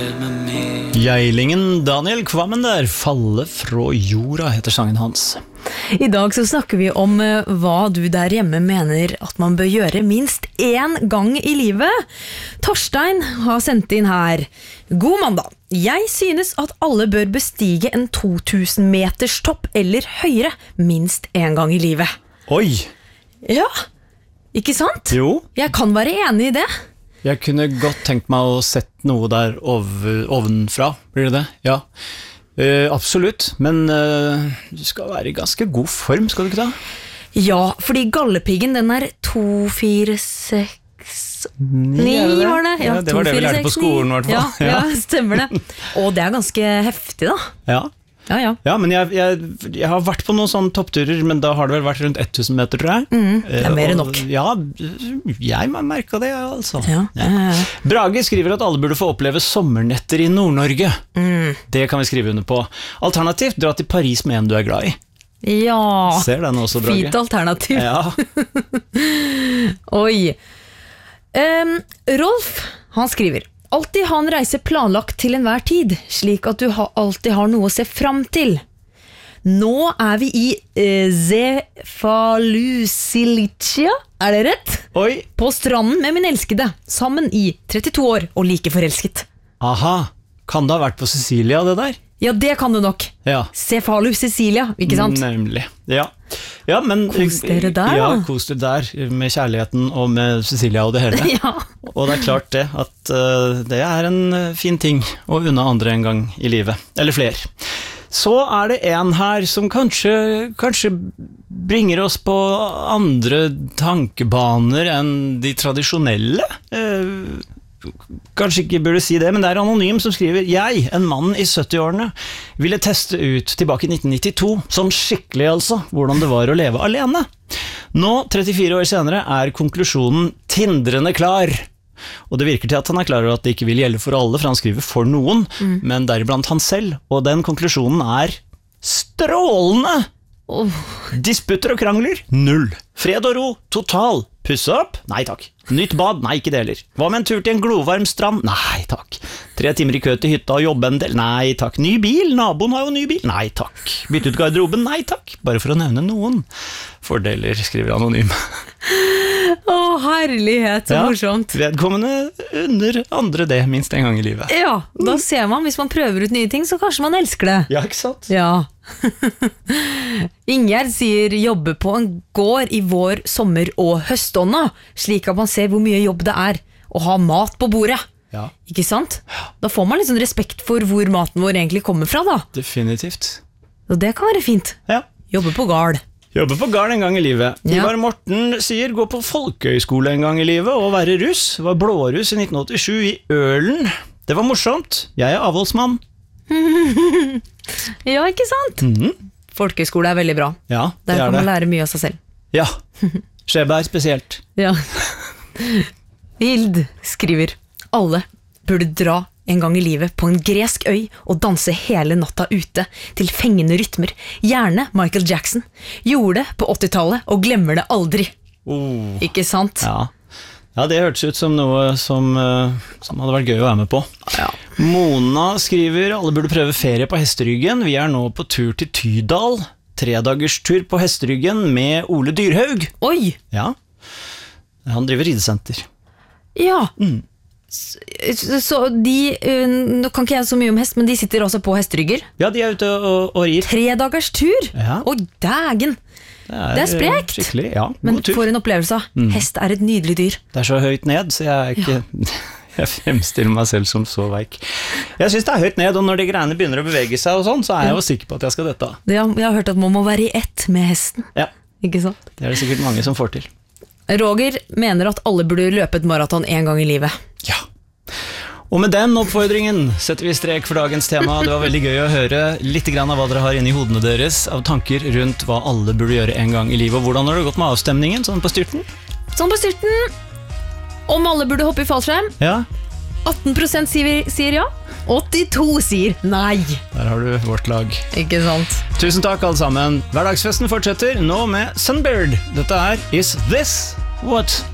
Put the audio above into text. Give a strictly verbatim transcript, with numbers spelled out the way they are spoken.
Geilingen Daniel Kvammen der, Falle fra jorda heter sangen hans. I dag så snakker vi om uh, hva du der hjemme mener at man bør gjøre minst én gang i livet. Torstein har sendt inn her. God mandag. Jeg synes at alle bør bestige en to tusen meters topp eller høyere minst én gang i livet. Oi! Ja, ikke sant? Jo. Jeg kan være enig i det. Jeg kunne godt tenkt meg å sett noe der over, ovenfra, blir det det? Ja, uh, absolutt. Men uh, du skal være i ganske god form, skal du ikke da? Ja, fordi gallepiggen den er to, fire, seks, ni var det? Ja, ja, det var det vi lærte på skolen i hvert fall. Ja, ja, stemmer det. Og det er ganske heftig da. Ja. Ja, ja. Ja, men jeg, jeg, jeg har vært på noen sånne toppturer, men da har det vel vært rundt tusen meter, tror jeg. Mm, det er mer enn nok. Ja, jeg merket det, altså. Ja, ja, ja. Brage skriver at alle burde få oppleve sommernetter i Nord-Norge. Mm. Det kan vi skrive under på. Alternativt, dra til Paris med en du er glad i. Ja, ser den også, Brage. Fint alternativ. Ja. Oi. Um, Rolf, han skriver alltid ha en reise planlagt til enhver tid, slik at du ha, alltid har noe å se fram til. Nå er vi i uh, Cefalusilicia, er det rett? Oi. På stranden med min elskede, sammen i trettito år og like forelsket. Aha, kan det ha vært på Sicilia det der? Ja, det kan du nok. Ja. Cephalus Sicilia, ikke sant? Nemlig, ja. Ja, men, kos dere der, ja, da. kos dere der, med kjærligheten og med Sicilia og det hele. Ja. Og det er klart det, at uh, det er en fin ting å unna andre en gang i livet, eller flere. Så er det en her som kanskje, kanskje bringer oss på andre tankebaner enn de tradisjonelle. Uh, Kanskje ikke burde si det, men det er anonym som skriver jeg, en mann i sytti-årene, ville teste ut tilbake i nitten nittito, som skikkelig altså, hvordan det var å leve alene. Nå, trettifire år senere, er konklusjonen tindrende klar. Og det virker til at han er klar over at det ikke vil gjelde for alle, for han skriver for noen, mm. men deriblant han selv. Og den konklusjonen er strålende! Oh. Disputter og krangler? Null. Fred og ro? Total. Pusse opp? Nei takk. Nytt bad? Nei, ikke det heller. Hva med en tur til en glovarm strand? Nei takk. Tre timer i kø til hytta og jobbe en del? Nei takk. Ny bil? Naboen har jo ny bil? Nei takk. Bytte ut garderoben? Nei takk. Bare for å nevne noen fordeler, skriver anonym. Å, herlighet, så ja, morsomt. Vedkommende under andre det, minst en gang i livet. Ja, da ser man, hvis man prøver ut nye ting, så kanskje man elsker det. Ja, ikke sant? Ja. Ingjerd sier jobbe på en gård i vår, sommer og høstånda, slik at man ser hvor mye jobb det er å ha mat på bordet. Ja. Ikke sant? Da får man litt sånn respekt for hvor maten vår egentlig kommer fra da. Definitivt. Og det kan være fint. Ja. Jobbe på gard. Jobbe på gard en gang i livet. Ja. Ivar Morten sier gå på folkehøyskole en gang i livet og være russ. Var blåruss i nitten åttisju i Ølen. Det var morsomt. Jeg er avholdsmann. Ja, ikke sant? Mm-hmm. Folkehøyskole er veldig bra. Ja, det Der er kan man det. lære mye av seg selv. Ja, Skjeberg spesielt. Ja. Hild skriver alle burde dra en gang i livet på en gresk øy og danse hele natta ute til fengende rytmer. Gjerne Michael Jackson. Gjorde det på åttitallet og glemmer det aldri. Oh. Ikke sant? Ja. Ja, det hørtes ut som noe som, uh, som hadde vært gøy å være med på. Ja. Mona skriver alle burde prøve ferie på hesteryggen. Vi er nå på tur til Tydal. Tredagerstur på hesteryggen med Ole Dyrhaug. Oi! Ja, han driver ridesenter. Ja. Mm. Så, så de, uh, nå kan ikke jeg så mye om hest, men de sitter også på hesterygger. Ja, de er ute og, og rir. Tre dagers tur? Ja. Oi, dægen. Det er, det er sprekt. Skikkelig, ja. Men for en opplevelse. Mm. Hest er et nydelig dyr. Det er så høyt ned, så jeg er ikke... Ja. Jeg fremstiller meg selv som så veik. Jeg synes det er høyt ned, og når de greiene begynner å bevege seg og sånn, så er jeg jo sikker på at jeg skal dette. Ja, jeg har hørt at man må være i ett med hesten. Ja. Ikke sant? Det er det sikkert mange som får til. Roger mener at alle burde løpe et maraton en gang i livet. Ja. Og med den oppfordringen setter vi strek for dagens tema. Det var veldig gøy å høre litt grann av hva dere har inne i hodene deres, av tanker rundt hva alle burde gjøre en gang i livet. Og hvordan har det gått med avstemningen, sånn på styrten? Sånn på styrten. Om alle burde hoppe i fallskjerm. Ja. atten prosent sier, sier ja. åttito sier nei. Der har du vårt lag. Ikke sant? Tusen takk alle sammen. Hverdagsfesten fortsetter nå med Sunbird. Dette er Is This What